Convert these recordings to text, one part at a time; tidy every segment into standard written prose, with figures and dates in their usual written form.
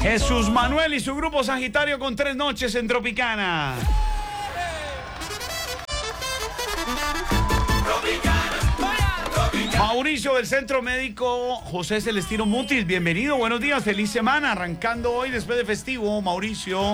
Jesús Manuel y su grupo Sagitario con 3 noches en Tropicana. Mauricio del Centro Médico José Celestino Mutis, bienvenido, buenos días, feliz semana, arrancando hoy después de festivo, Mauricio.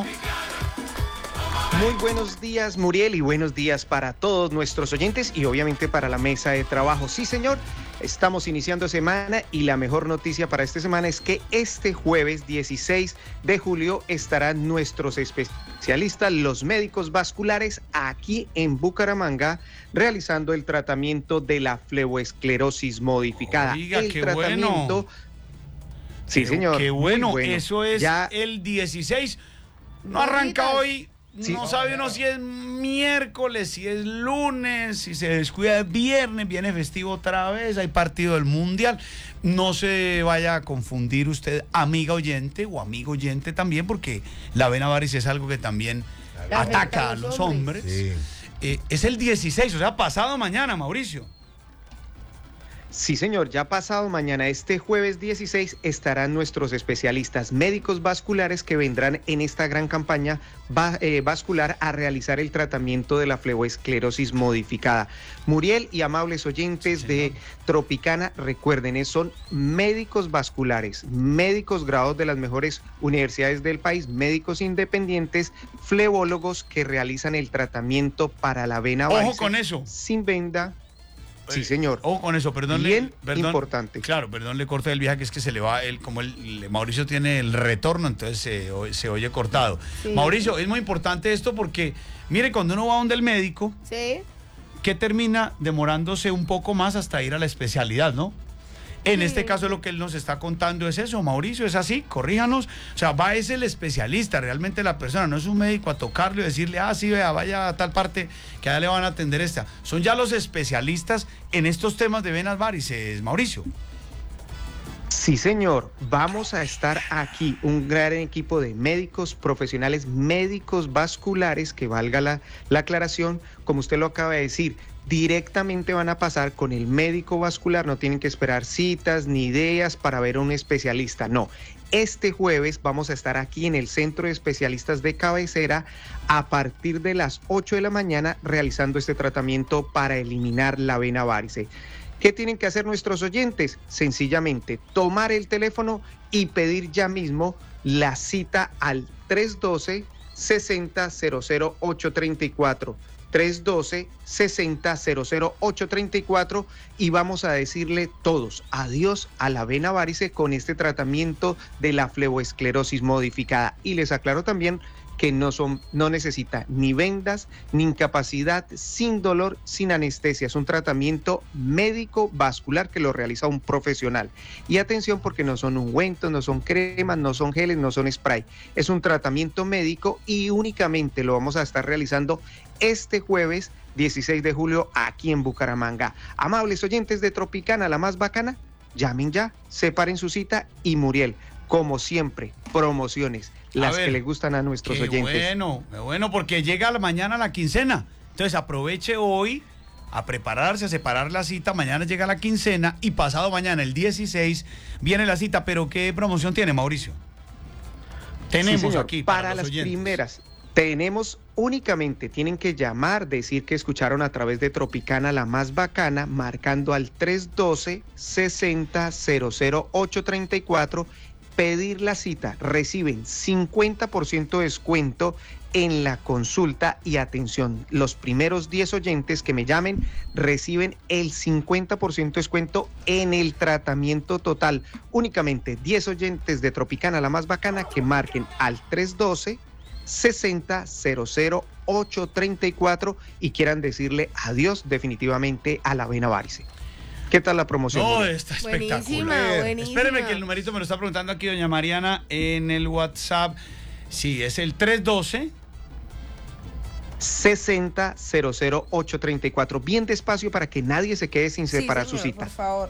Muy buenos días, Muriel, y buenos días para todos nuestros oyentes y obviamente para la mesa de trabajo. Sí, señor, estamos iniciando semana y la mejor noticia para esta semana es que este jueves 16 de julio estarán nuestros especialistas, los médicos vasculares, aquí en Bucaramanga, realizando el tratamiento de la fleboesclerosis modificada. Oiga, el qué tratamiento... bueno. Sí, señor. Qué bueno, eso es ya... el 16. No arranca hoy. Sí. No sabe uno si es miércoles, si es lunes, si se descuida es viernes, viene festivo otra vez, hay partido del Mundial. No se vaya a confundir usted, amiga oyente o amigo oyente también, porque la vena varice es algo que también ataca a los hombres. Sí. Es el 16, o sea, pasado mañana, Mauricio. Sí, señor, ya pasado mañana, este jueves 16, estarán nuestros especialistas médicos vasculares que vendrán en esta gran campaña vascular a realizar el tratamiento de la fleboesclerosis modificada. Muriel y amables oyentes de Tropicana, recuerden, son médicos vasculares, médicos graduados de las mejores universidades del país, médicos independientes, flebólogos que realizan el tratamiento para la vena varice. Ojo con eso. Sin venda. Sí, señor. Ojo con eso, perdón. Bien importante. Claro, perdón, le corté el viaje, que es que se le va, Mauricio tiene el retorno, entonces se oye cortado. Sí. Mauricio, es muy importante esto porque, mire, cuando uno va donde el médico, sí, que termina demorándose un poco más hasta ir a la especialidad, ¿no? En este caso lo que él nos está contando es eso, Mauricio, es así, corríjanos. O sea, es el especialista, realmente la persona, no es un médico a tocarlo y decirle, sí, vea, vaya a tal parte que allá le van a atender esta. Son ya los especialistas en estos temas de venas varices, Mauricio. Sí, señor, vamos a estar aquí, un gran equipo de médicos profesionales, médicos vasculares, que valga la aclaración, como usted lo acaba de decir, directamente van a pasar con el médico vascular, no tienen que esperar citas ni ideas para ver a un especialista, no. Este jueves vamos a estar aquí en el Centro de Especialistas de Cabecera a partir de las 8 de la mañana realizando este tratamiento para eliminar la vena varice. ¿Qué tienen que hacer nuestros oyentes? Sencillamente tomar el teléfono y pedir ya mismo la cita al 312-60-00834. 312-60-00834 y vamos a decirle todos adiós a la vena varice con este tratamiento de la fleboesclerosis modificada. Y les aclaro también que no necesita ni vendas, ni incapacidad, sin dolor, sin anestesia. Es un tratamiento médico vascular que lo realiza un profesional. Y atención, porque no son ungüentos, no son cremas, no son geles, no son spray. Es un tratamiento médico y únicamente lo vamos a estar realizando este jueves 16 de julio aquí en Bucaramanga. Amables oyentes de Tropicana, la más bacana, llamen ya, separen su cita y Muriel, como siempre, promociones, las que le gustan a nuestros oyentes. Bueno, porque llega mañana la quincena. Entonces aproveche hoy a prepararse, a separar la cita. Mañana llega la quincena y pasado mañana, el 16, viene la cita. ¿Pero qué promoción tiene, Mauricio? Tenemos, sí, señor, aquí para las oyentes primeras. Tenemos únicamente, tienen que llamar, decir que escucharon a través de Tropicana, la más bacana, marcando al 312-60-00834, pedir la cita, reciben 50% de descuento en la consulta y atención. Los primeros 10 oyentes que me llamen reciben el 50% de descuento en el tratamiento total. Únicamente 10 oyentes de Tropicana, la más bacana, que marquen al 312-60-00834 y quieran decirle adiós definitivamente a la vena varice. ¿Qué tal la promoción? No, está espectacular. Buenísima. Espéreme que el numerito me lo está preguntando aquí doña Mariana en el WhatsApp. Sí, es el 312 60-00834. Bien despacio para que nadie se quede sin separar su cita. Por favor.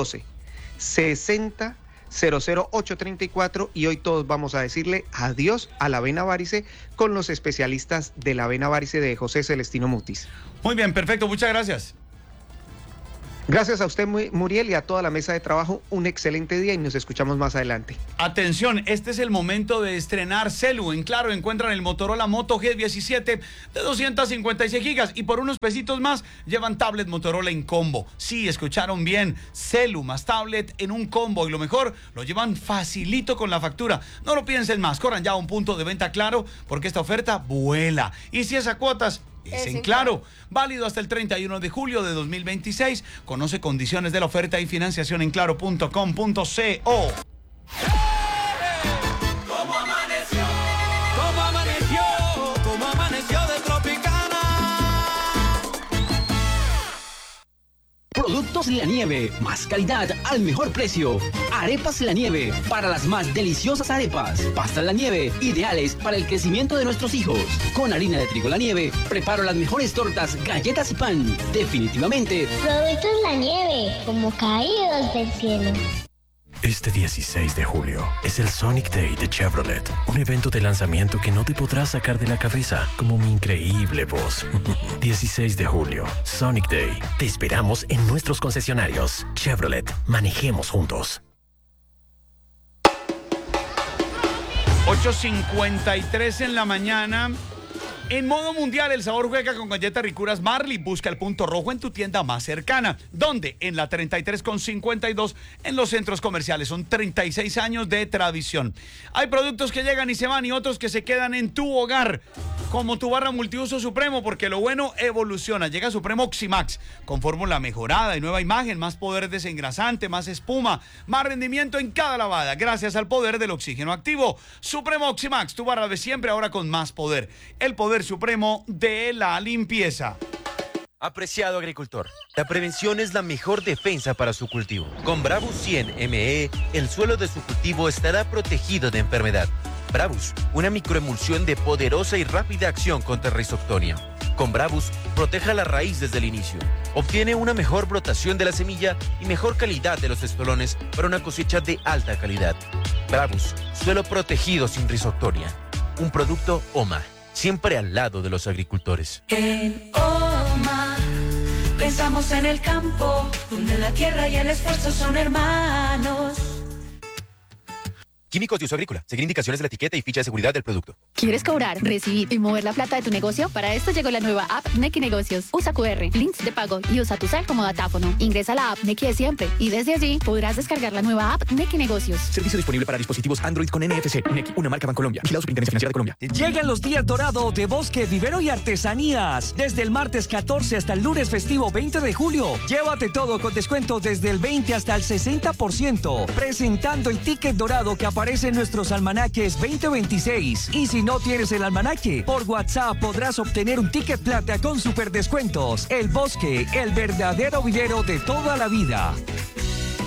312-60-00834 y hoy todos vamos a decirle adiós a la vena varice con los especialistas de la vena varice de José Celestino Mutis. Muy bien, perfecto, muchas gracias. Gracias a usted, Muriel, y a toda la mesa de trabajo. Un excelente día y nos escuchamos más adelante. Atención, este es el momento de estrenar Celu. En Claro encuentran el Motorola Moto G17 de 256 gigas y por unos pesitos más llevan tablet Motorola en combo. Sí, escucharon bien, Celu más tablet en un combo y lo mejor, lo llevan facilito con la factura. No lo piensen más, corran ya a un punto de venta Claro porque esta oferta vuela. Y si es a cuotas, es en Claro. Válido hasta el 31 de julio de 2026. Conoce condiciones de la oferta y financiación en claro.com.co. ¿Cómo amaneció? ¿Cómo amaneció? ¿Cómo amaneció de Tropicana? Productos La Nieve, más calidad al mejor precio. Arepas La Nieve, para las más deliciosas arepas. Pastas La Nieve, ideales para el crecimiento de nuestros hijos. Con harina de trigo La Nieve, preparo las mejores tortas, galletas y pan. Definitivamente. Productos La Nieve, como caídos del cielo. Este 16 de julio es el Sonic Day de Chevrolet, un evento de lanzamiento que no te podrás sacar de la cabeza, como mi increíble voz. 16 de julio, Sonic Day. Te esperamos en nuestros concesionarios. Chevrolet, manejemos juntos. 8:53 en la mañana. En modo mundial, el sabor juega con galletas ricuras Marley. Busca el punto rojo en tu tienda más cercana. ¿Dónde? En la 33 con 52 en los centros comerciales. Son 36 años de tradición. Hay productos que llegan y se van y otros que se quedan en tu hogar. Como tu barra multiuso Supremo, porque lo bueno evoluciona. Llega Supremo Oximax con fórmula mejorada y nueva imagen, más poder desengrasante, más espuma, más rendimiento en cada lavada, gracias al poder del oxígeno activo. Supremo Oximax, tu barra de siempre, ahora con más poder. El poder supremo de la limpieza. Apreciado agricultor, la prevención es la mejor defensa para su cultivo. Con Bravus 100 ME, el suelo de su cultivo estará protegido de enfermedad. Bravus, una microemulsión de poderosa y rápida acción contra Rhizoctonia. Con Bravus, proteja la raíz desde el inicio. Obtiene una mejor brotación de la semilla y mejor calidad de los estolones para una cosecha de alta calidad. Bravus, suelo protegido sin Rhizoctonia. Un producto OMA, siempre al lado de los agricultores. En OMA pensamos en el campo, donde la tierra y el esfuerzo son hermanos. Químicos de uso agrícola. Seguir indicaciones de la etiqueta y ficha de seguridad del producto. ¿Quieres cobrar, recibir y mover la plata de tu negocio? Para esto llegó la nueva app Nequi Negocios. Usa QR, links de pago y usa tu cel como datáfono. Ingresa a la app Nequi de siempre y desde allí podrás descargar la nueva app Nequi Negocios. Servicio disponible para dispositivos Android con NFC. Nequi, una marca Bancolombia. Vigilado Superintendencia Financiera de Colombia. Llegan los días dorados de Bosque, Vivero y Artesanías. Desde el martes 14 hasta el lunes festivo 20 de julio. Llévate todo con descuentos desde el 20 hasta el 60%. Presentando el ticket dorado que aparece en nuestros almanaques 2026. Y si no tienes el almanaque, por WhatsApp podrás obtener un ticket plata con super descuentos. El Bosque, el verdadero vivero de toda la vida.